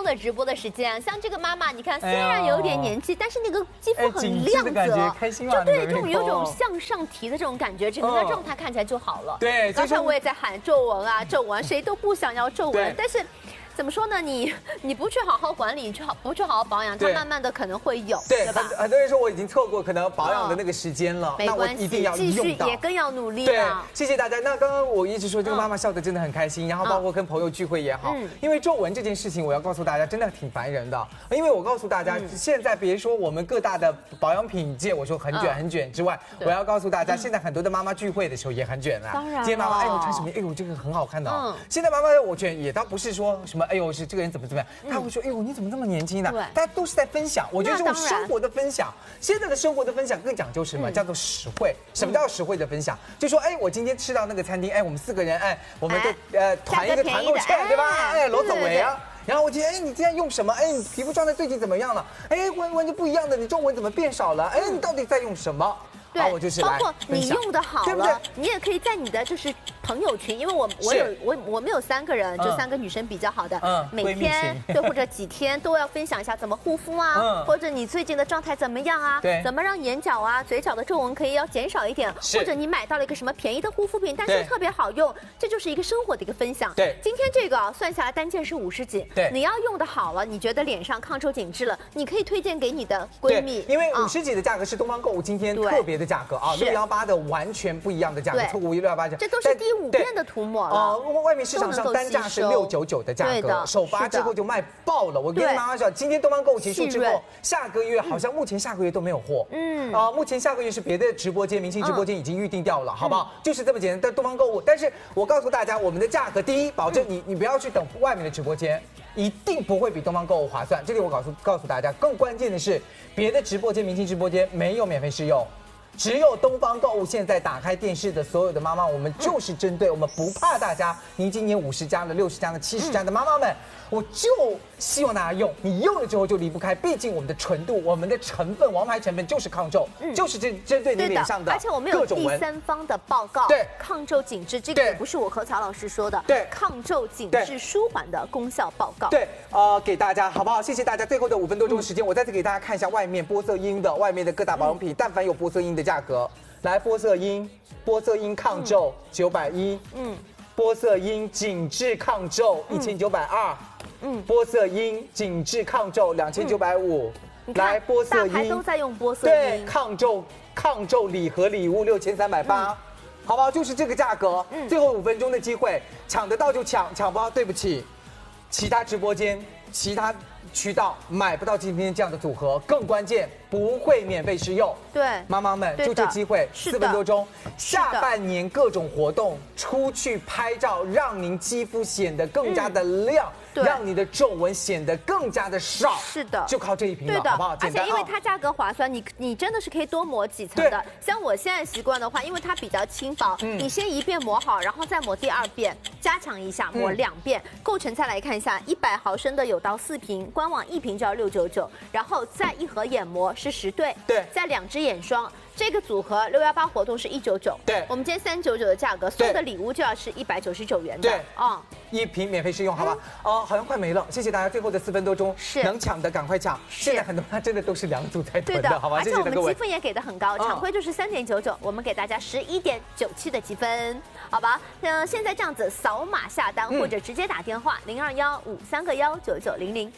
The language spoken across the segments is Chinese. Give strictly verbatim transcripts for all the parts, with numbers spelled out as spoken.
的直播的时间，像这个妈妈，你看虽然有点年纪，但是那个肌肤很亮泽， 开心就对，这种有种向上提的这种感觉，整个的状态看起来就好了。 对， 刚才我也在喊皱纹啊，皱纹，谁都不想要皱纹，但是。怎么说呢？你你不去好好管理，你去好不去好好保养，它慢慢的可能会有， 对吧？ 很多人说我已经错过可能保养的那个时间了， 那我一定要继续也更要努力。 对，谢谢大家。那刚刚我一直说这个妈妈笑得真的很开心，然后包括跟朋友聚会也好，因为皱纹这件事情，我要告诉大家真的挺烦人的。因为我告诉大家，现在别说我们各大的保养品界，我说很卷很卷之外，我要告诉大家，现在很多的妈妈聚会的时候也很卷啊。 当然， 今天妈妈哎呦穿什么？哎呦这个很好看的哦。现在妈妈我卷也倒不是说什么哎呦是这个人怎么。怎么样？他会说：“哎呦，你怎么那么年轻呢？”大家都是在分享，我觉得这种生活的分享，现在的生活的分享更讲究什么？叫做实惠。什么叫实惠的分享？就说：“哎，我今天吃到那个餐厅，哎，我们四个人，哎，我们都呃团一个团购券，对吧？哎，罗总维啊。”然后我今天，哎，你今天用什么？哎，你皮肤状态最近怎么样了？哎，闻闻就不一样的，你皱纹怎么变少了？哎，你到底在用什么？ 对， 我就是包括你用的好了，你也可以在你的就是朋友群，因为我我有我我们有三个人，就三个女生比较好的，嗯，每天对或者几天都要分享一下怎么护肤啊，或者你最近的状态怎么样啊，对，怎么让眼角啊、嘴角的皱纹可以要减少一点，或者你买到了一个什么便宜的护肤品，但是特别好用，这就是一个生活的一个分享。对，今天这个算下来单件是五十几，对，你要用的好了，你觉得脸上抗皱紧致了，你可以推荐给你的闺蜜， 因为五十几的价格是东方购物今天特别的价格啊。六幺八的完全不一样的价格，错过六幺八价， 这都是第五遍的涂抹了。 哦，外面市场上单价是六九九的价格，首发之后就卖爆了。我跟妈妈说，今天东方购物结束之后，下个月好像目前下个月都没有货。嗯，啊，目前下个月是别的直播间、明星直播间已经预定掉了，好不好？就是这么简单。但东方购物，但是我告诉大家，我们的价格第一，保证你你不要去等外面的直播间，一定不会比东方购物划算。这里我告诉告诉大家，更关键的是，别的直播间、明星直播间没有免费试用。只有东方购物现在打开电视的所有的妈妈，我们就是针对我们不怕大家，您今年五十加了、六十加了、七十加的妈妈们，我就希望大家用，你用了之后就离不开，毕竟我们的纯度、我们的成分、王牌成分就是抗皱，嗯、就是针针对你脸上的各种纹， 而且我们有第三方的报告， 对， 抗皱紧致，这个也不是我和曹老师说的， 对， 抗皱紧致舒缓的功效报告， 对，呃，给大家好不好？谢谢大家，最后的五分多钟的时间，嗯、我再次给大家看一下外面玻色因的外面的各大保养品，嗯、但凡有玻色因的价格，来玻色因，玻色因抗皱九百一，嗯，玻色因紧致抗皱一千九百二。嗯，玻色因紧致抗皱两千九百五，来玻色因， 大牌都在用玻色因，对，抗皱抗皱礼盒礼物六千三百八，好不好？就是这个价格，嗯，最后五分钟的机会，抢得到就抢，抢不到对不起，其他直播间、其他渠道买不到今天这样的组合，更关键不会免费试用。对，妈妈们就这机会，四分多钟，下半年各种活动，出去拍照，让您肌肤显得更加的亮。让你的皱纹显得更加的少，是的，就靠这一瓶了，好不好？ 而且因为它价格划算，你你真的是可以多抹几层的。像我现在习惯的话，因为它比较轻薄，你先一遍抹好，然后再抹第二遍，加强一下，抹两遍。构成再来看一下，一百毫升的有到四瓶，官网一瓶就要六九九，然后再一盒眼膜是十对，对，再两支眼霜。这个组合六幺八活动是一九九，对，我们今天三九九的价格，送的礼物就要是一百九十九元的，对，啊， 一瓶免费试用，好吧？哦，好像快没了，谢谢大家，最后的四分多钟，是能抢的赶快抢，现在很多它真的都是两组在囤的，好吧？ 而且我们积分也给的很高，常规就是三点九九，我们给大家十一点九七的积分，好吧？嗯，现在这样子扫码下单或者直接打电话零二幺五三个幺九九零零。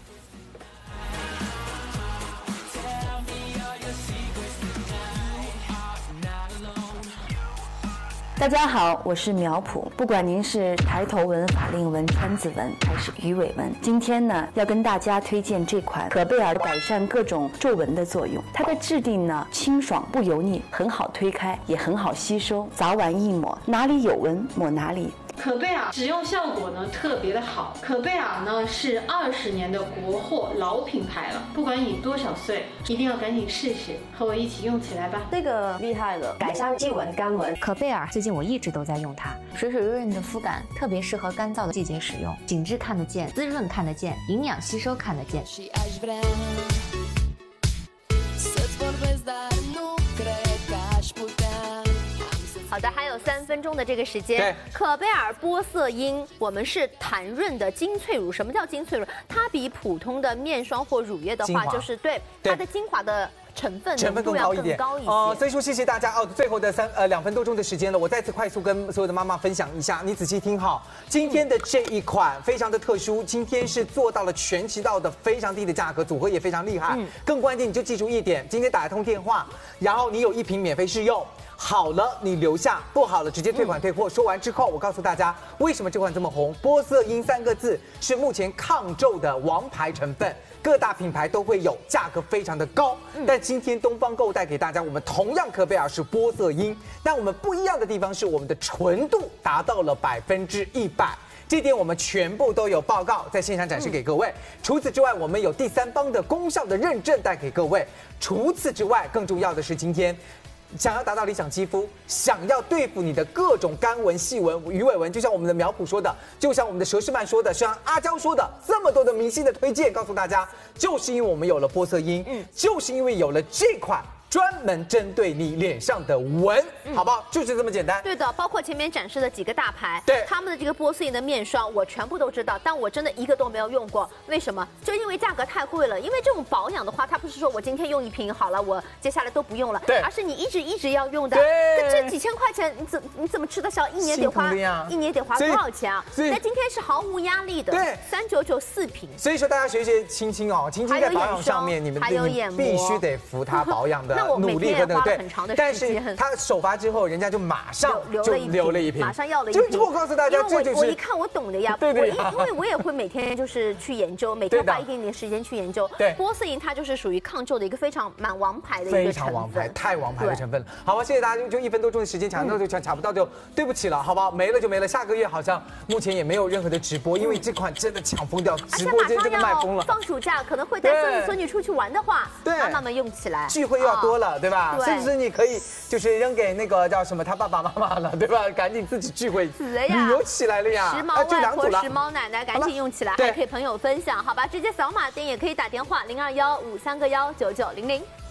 大家好，我是苗圃。不管您是抬头纹、法令纹、川字纹还是鱼尾纹，今天呢要跟大家推荐这款可贝尔改善各种皱纹的作用。它的质地呢清爽不油腻，很好推开，也很好吸收，早晚一抹，哪里有纹抹哪里。 可贝尔使用效果呢特别的好，可贝尔呢是二十年的国货老品牌了，不管你多少岁，一定要赶紧试试，和我一起用起来吧。 这个厉害了，改善细纹干纹。 可贝尔最近我一直都在用它，水水润润的肤感，特别适合干燥的季节使用，紧致看得见，滋润看得见，营养吸收看得见。 好的，还有三分。 分钟的这个时间，可贝尔玻色因，我们是弹润的精粹乳。什么叫精粹乳？它比普通的面霜或乳液的话，就是对它的精华的。成分成分更高一点哦、 呃，所以说谢谢大家哦。最后的三呃两分多钟的时间了，我再次快速跟所有的妈妈分享一下，你仔细听好，今天的这一款非常的特殊，今天是做到了全渠道的非常低的价格，组合也非常厉害。嗯、更关键你就记住一点，今天打一通电话，然后你有一瓶免费试用。好了，你留下；不好了，直接退款退货。说完之后，我告诉大家为什么这款这么红。玻色因三个字是目前抗皱的王牌成分，各大品牌都会有，价格非常的高。但今天东方购带给大家，我们同样可贝尔是玻色因，但我们不一样的地方是我们的纯度达到了百分之一百。这点我们全部都有报告在现场展示给各位。嗯、除此之外，我们有第三方的功效的认证带给各位。除此之外，更重要的是今天。想要达到理想肌肤，想要对付你的各种干纹、细纹、鱼尾纹，就像我们的苗圃说的，就像我们的佘诗曼说的，像阿娇说的，这么多的明星的推荐，告诉大家，就是因为我们有了玻色因，嗯，就是因为有了这款。专门针对你脸上的纹，嗯、好不好？就是这么简单。 对的，包括前面展示的几个大牌， 对他们的这个玻色因的面霜，我全部都知道，但我真的一个都没有用过。为什么？就因为价格太贵了。因为这种保养的话，它不是说我今天用一瓶好了，我接下来都不用了， 对， 而是你一直一直要用的。 对， 这几千块钱，你怎你怎么吃得消？一年得花，一年得花多少钱啊？那今天是毫无压力的， 对， 三九九四瓶。 所以说大家学学青青哦，青青在保养上面，你们必须得服她保养的努力和那个。对，但是他首发之后，人家就马上就留了一瓶， 马上要了一瓶。 就我告诉大家，这就是我一看我懂的呀。 对对呀。因为我也会每天就是去研究，每天花一点点时间去研究。 对， 玻色因它就是属于抗皱的一个非常蛮王牌的一个成分， 非常王牌，太王牌的成分了。好吧，谢谢大家，就就一分多钟的时间抢到就抢抢不到就对不起了，好不好？没了就没了。下个月好像目前也没有任何的直播，因为这款真的抢疯掉，直播间真的卖疯了。 放暑假可能会带孙子孙女出去玩的话， 对， 妈妈们用起来， 聚会又要多了，对吧？甚至你可以。就是扔给那个叫什么他爸爸妈妈了，对吧？赶紧自己聚会，旅游起来了呀！ 时髦外婆、时髦奶奶，赶紧用起来，还可以朋友分享，好吧？直接扫码点也可以打电话零二幺五三个幺九九零零。